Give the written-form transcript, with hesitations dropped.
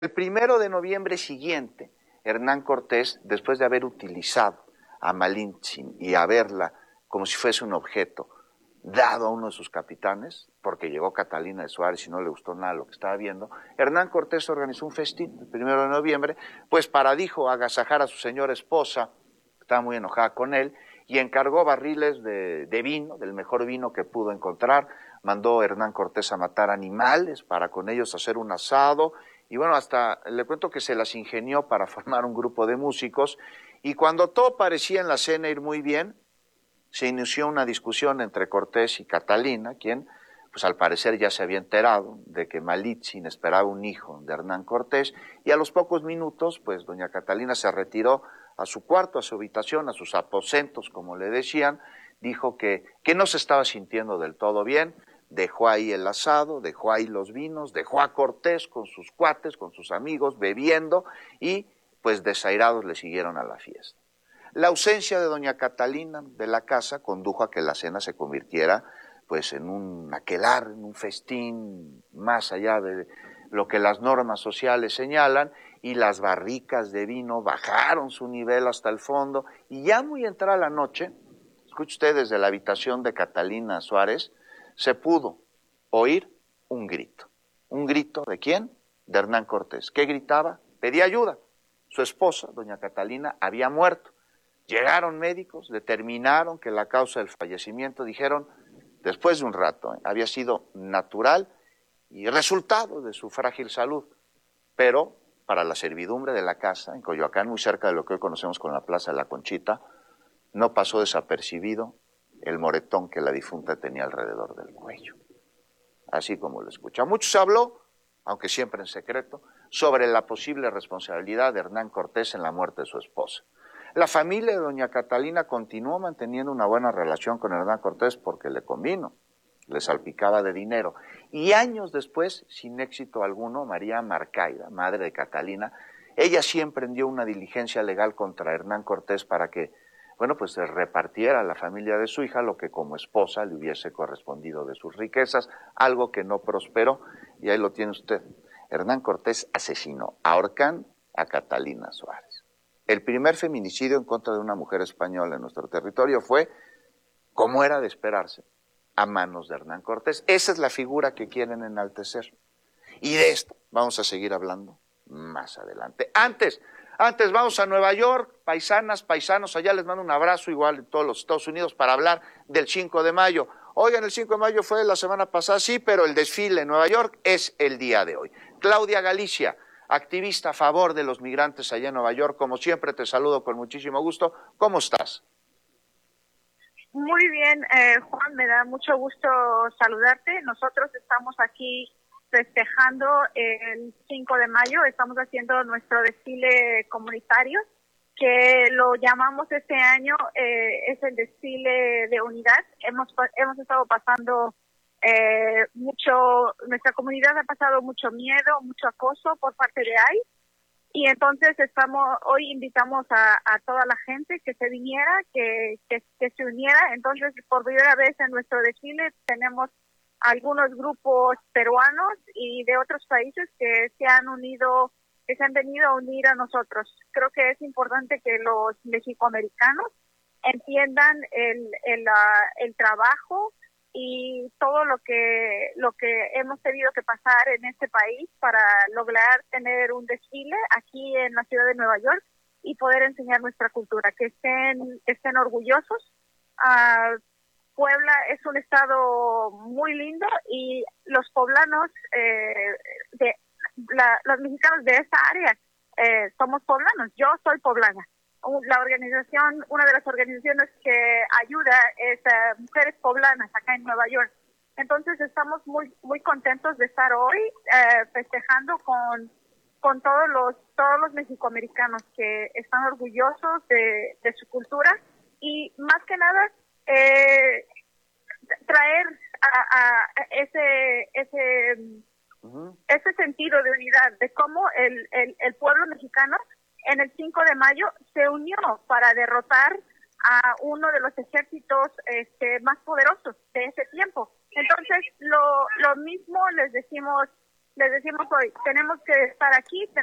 El 1 de noviembre siguiente, Hernán Cortés, después de haber utilizado a Malinche y haberla como si fuese un objeto, dado a uno de sus capitanes, porque llegó Catalina de Suárez y no le gustó nada lo que estaba viendo, Hernán Cortés organizó un festín el 1 de noviembre, pues para, dijo, agasajar a su señora esposa, que estaba muy enojada con él, y encargó barriles de vino, del mejor vino que pudo encontrar. Mandó Hernán Cortés a matar animales para con ellos hacer un asado, y bueno, hasta le cuento que se las ingenió para formar un grupo de músicos, y cuando todo parecía en la cena ir muy bien, se inició una discusión entre Cortés y Catalina, quien, pues al parecer ya se había enterado de que Malitzin esperaba un hijo de Hernán Cortés, y a los pocos minutos, pues doña Catalina se retiró a su cuarto, a su habitación, a sus aposentos, como le decían, dijo que no se estaba sintiendo del todo bien, dejó ahí el asado, dejó ahí los vinos, dejó a Cortés con sus cuates, con sus amigos, bebiendo, y pues desairados le siguieron a la fiesta. La ausencia de doña Catalina de la casa condujo a que la cena se convirtiera pues en un aquelarre, en un festín más allá de lo que las normas sociales señalan, y las barricas de vino bajaron su nivel hasta el fondo, y ya muy entrada la noche, escuche usted, desde la habitación de Catalina Suárez, se pudo oír un grito. ¿Un grito de quién? De Hernán Cortés. ¿Qué gritaba? Pedía ayuda. Su esposa, doña Catalina, había muerto. Llegaron médicos, determinaron que la causa del fallecimiento, dijeron, después de un rato, había sido natural y resultado de su frágil salud, pero para la servidumbre de la casa, en Coyoacán, muy cerca de lo que hoy conocemos como la Plaza de la Conchita, no pasó desapercibido el moretón que la difunta tenía alrededor del cuello. Así como lo escucha. Mucho se habló, aunque siempre en secreto, sobre la posible responsabilidad de Hernán Cortés en la muerte de su esposa. La familia de doña Catalina continuó manteniendo una buena relación con Hernán Cortés porque le convino, le salpicaba de dinero. Y años después, sin éxito alguno, María Marcaida, madre de Catalina, ella sí emprendió una diligencia legal contra Hernán Cortés para que, bueno, pues se repartiera a la familia de su hija lo que como esposa le hubiese correspondido de sus riquezas, algo que no prosperó, y ahí lo tiene usted. Hernán Cortés asesinó, ahorcan a Catalina Suárez. El primer feminicidio en contra de una mujer española en nuestro territorio fue, como era de esperarse, a manos de Hernán Cortés. Esa es la figura que quieren enaltecer. Y de esto vamos a seguir hablando más adelante. Antes vamos a Nueva York, paisanas, paisanos, allá les mando un abrazo, igual en todos los Estados Unidos, para hablar del 5 de mayo. Oigan, el 5 de mayo fue la semana pasada, sí, pero el desfile en Nueva York es el día de hoy. Claudia Galicia, activista a favor de los migrantes allá en Nueva York, como siempre te saludo con muchísimo gusto. ¿Cómo estás? Muy bien, Juan, me da mucho gusto saludarte. Nosotros estamos aquí festejando el 5 de mayo, estamos haciendo nuestro desfile comunitario, que lo llamamos este año, es el desfile de unidad. Hemos estado pasando nuestra comunidad ha pasado mucho miedo, mucho acoso por parte de ICE. Y entonces hoy invitamos a toda la gente que se viniera, que se uniera. Entonces, por primera vez en nuestro desfile tenemos algunos grupos peruanos y de otros países que se han venido a unir a nosotros. Creo que es importante que los mexicoamericanos entiendan el trabajo y todo lo que hemos tenido que pasar en este país para lograr tener un desfile aquí en la ciudad de Nueva York y poder enseñar nuestra cultura, que estén orgullosos. Puebla es un estado muy lindo y los poblanos, los mexicanos de esta área somos poblanos. Yo soy poblana. Una de las organizaciones que ayuda es Mujeres Poblanas acá en Nueva York. Entonces estamos muy muy contentos de estar hoy festejando con todos los mexicoamericanos que están orgullosos de su cultura y más que nada traer a ese sentido de unidad, de cómo el pueblo mexicano en el 5 de mayo se unió para derrotar a uno de los ejércitos más poderosos de ese tiempo. Entonces, lo mismo les decimos les decimos hoy, tenemos que estar aquí,